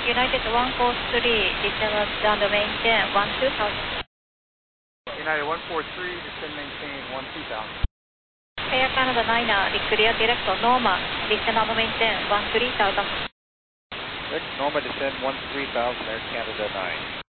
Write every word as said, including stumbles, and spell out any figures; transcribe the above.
United one four three, descend down the maintain one two thousand. United one four three, descend maintain one two thousand. Air Canada niner, clear direct Norma, descend down the maintain one three thousand. Norma, descend one three thousand, Air Canada nine.